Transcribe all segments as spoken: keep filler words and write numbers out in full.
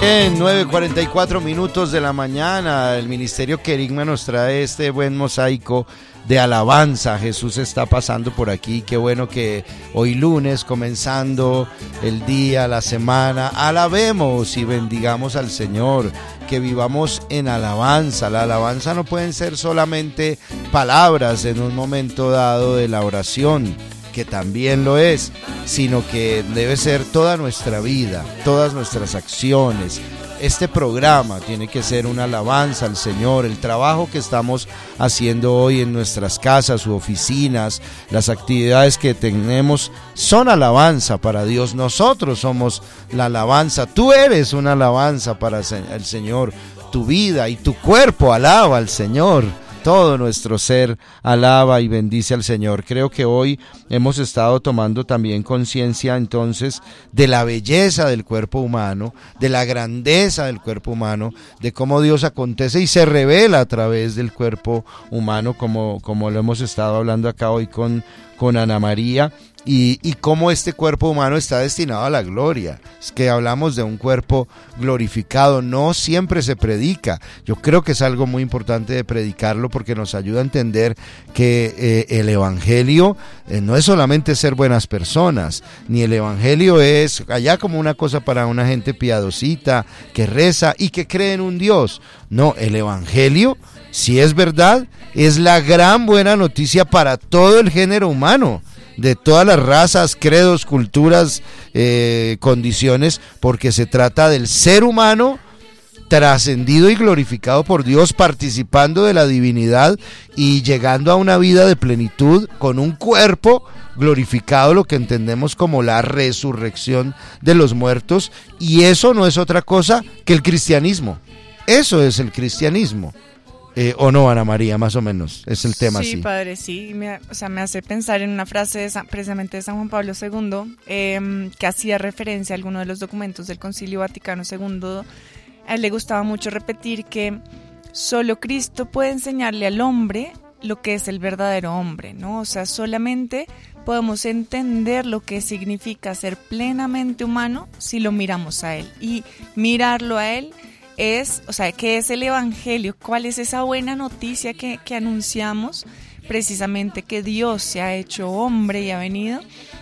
En nueve cuarenta y cuatro minutos de la mañana, el Ministerio Querigma nos trae este buen mosaico de alabanza. Jesús está pasando por aquí. Qué bueno que hoy lunes, comenzando el día, la semana, alabemos y bendigamos al Señor, que vivamos en alabanza. La alabanza no pueden ser solamente palabras en un momento dado de la oración, que también lo es, sino que debe ser toda nuestra vida, todas nuestras acciones. Este programa tiene que ser una alabanza al Señor. El trabajo que estamos haciendo hoy en nuestras casas u oficinas, las actividades que tenemos son alabanza para Dios. Nosotros somos la alabanza. Tú eres una alabanza para el Señor. Tu vida y tu cuerpo alaba al Señor. Todo nuestro ser alaba y bendice al Señor. Creo que hoy hemos estado tomando también conciencia entonces de la belleza del cuerpo humano, de la grandeza del cuerpo humano, de cómo Dios acontece y se revela a través del cuerpo humano, como, como lo hemos estado hablando acá hoy con, con Ana María. Y, y cómo este cuerpo humano está destinado a la gloria. Es que hablamos de un cuerpo glorificado, no siempre se predica. Yo creo que es algo muy importante de predicarlo, porque nos ayuda a entender que eh, el evangelio eh, no es solamente ser buenas personas, ni el evangelio es allá como una cosa para una gente piadosita que reza y que cree en un Dios. No, el evangelio, si es verdad, es la gran buena noticia para todo el género humano, de todas las razas, credos, culturas, eh, condiciones, porque se trata del ser humano trascendido y glorificado por Dios, participando de la divinidad y llegando a una vida de plenitud con un cuerpo glorificado, lo que entendemos como la resurrección de los muertos. Y eso no es otra cosa que el cristianismo. Eso es el cristianismo. Eh, ¿O no, Ana María? Más o menos, es el tema. Sí, así. padre, sí, me, o sea, me hace pensar en una frase de San, precisamente de San Juan Pablo segundo, eh, que hacía referencia a alguno de los documentos del Concilio Vaticano segundo. A él le gustaba mucho repetir que solo Cristo puede enseñarle al hombre lo que es el verdadero hombre, ¿no? O sea, solamente podemos entender lo que significa ser plenamente humano si lo miramos a él, y mirarlo a él es, o sea, ¿qué es el evangelio? ¿Cuál es esa buena noticia que, que anunciamos? Precisamente que Dios se ha hecho hombre y ha venido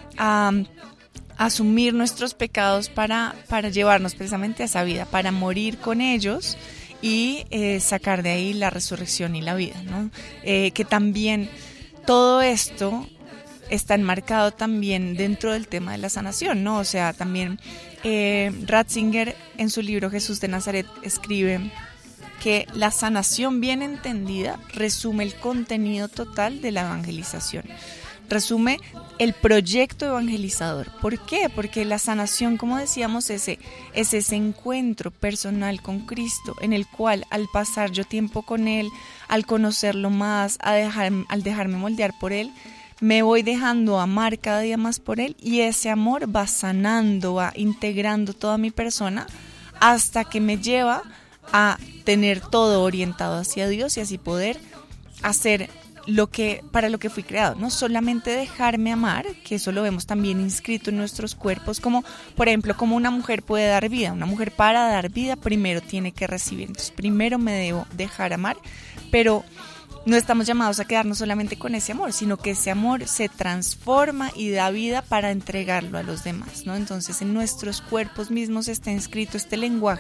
a, a asumir nuestros pecados para, para llevarnos precisamente a esa vida, para morir con ellos y eh, sacar de ahí la resurrección y la vida, ¿no? Eh, que también todo esto está enmarcado también dentro del tema de la sanación, ¿no? O sea, también eh, Ratzinger en su libro Jesús de Nazaret escribe que la sanación bien entendida resume el contenido total de la evangelización, resume el proyecto evangelizador. ¿Por qué? Porque la sanación, como decíamos, ese, es ese encuentro personal con Cristo, en el cual al pasar yo tiempo con Él, al conocerlo más, a dejar, al dejarme moldear por Él, me voy dejando amar cada día más por Él, y ese amor va sanando, va integrando toda mi persona hasta que me lleva a tener todo orientado hacia Dios y así poder hacer lo que para lo que fui creado, no solamente dejarme amar, que eso lo vemos también inscrito en nuestros cuerpos, como por ejemplo como una mujer puede dar vida. Una mujer, para dar vida, primero tiene que recibir, entonces primero me debo dejar amar, pero no estamos llamados a quedarnos solamente con ese amor, sino que ese amor se transforma y da vida para entregarlo a los demás, ¿no? Entonces en nuestros cuerpos mismos está inscrito este lenguaje